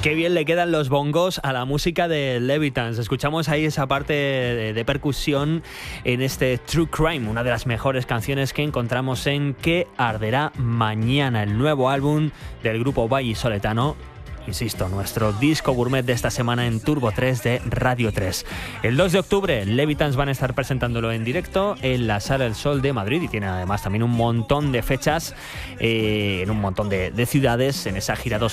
Qué bien le quedan los bongos a la música de Levitans. Escuchamos ahí esa parte de percusión en este True Crime, una de las mejores canciones que encontramos en Que Arderá Mañana, el nuevo álbum del grupo vallisoletano. Insisto, nuestro disco gourmet de esta semana en Turbo 3 de Radio 3. El 2 de octubre, Levitans van a estar presentándolo en directo en la Sala El Sol de Madrid y tiene además también un montón de fechas en un montón de ciudades en esa gira